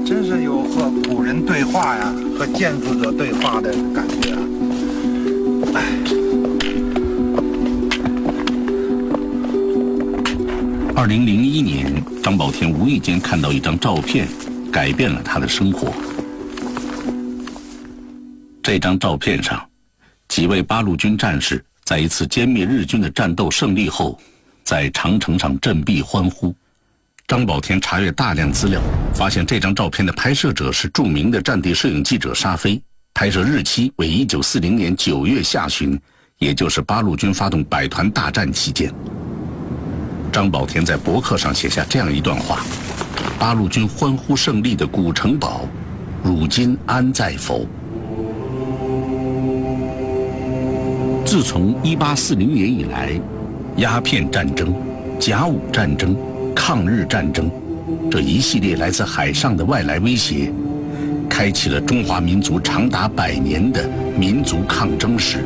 真是有和古人对话呀，和建筑者对话的感觉啊。 2001年，张宝天无意间看到一张照片，改变了他的生活。这张照片上，几位八路军战士在一次歼灭日军的战斗胜利后，在长城上振臂欢呼。张宝天查阅大量资料，发现这张照片的拍摄者是著名的战地摄影记者沙飞，拍摄日期为1940年9月下旬，也就是八路军发动百团大战期间。张宝天在博客上写下这样一段话：八路军欢呼胜利的古城堡，如今安在否？自从1840年以来，鸦片战争、甲午战争、抗日战争这一系列来自海上的外来威胁，开启了中华民族长达100年的民族抗争史。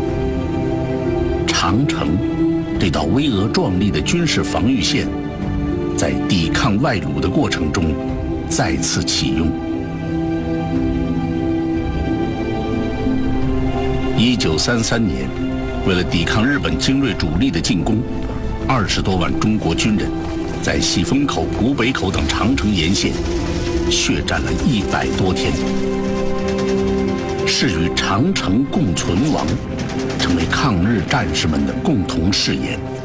长城这道巍峨壮丽的军事防御线，在抵抗外虏的过程中再次启用。1933年，为了抵抗日本精锐主力的进攻，20多万中国军人在西风口、古北口等长城沿线血战了100多天，是与长城共存亡，成为抗日战士们的共同誓言。